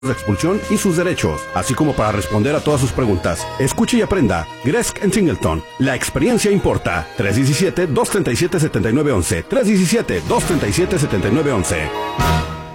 de expulsión y sus derechos, así como para responder a todas sus preguntas. Escuche y aprenda. Gresk en Singleton. La experiencia importa. 317-237-7911. 317-237-7911.